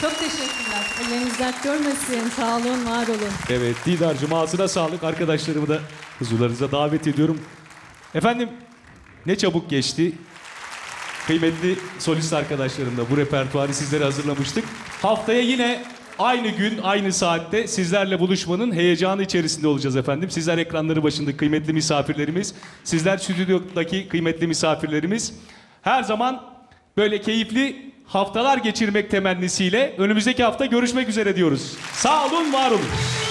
Çok teşekkürler. Elleriniz dert görmesin. Sağ olun, var olun. Evet, Didar'cığım ağzına sağlık. Arkadaşlarımı da huzurlarınıza davet ediyorum. Efendim, ne çabuk geçti. Kıymetli solist arkadaşlarımla bu repertuarı sizlere hazırlamıştık. Haftaya yine aynı gün, aynı saatte sizlerle buluşmanın heyecanı içerisinde olacağız efendim. Sizler ekranları başındaki kıymetli misafirlerimiz, sizler stüdyodaki kıymetli misafirlerimiz. Her zaman böyle keyifli haftalar geçirmek temennisiyle önümüzdeki hafta görüşmek üzere diyoruz. Sağ olun, var olun.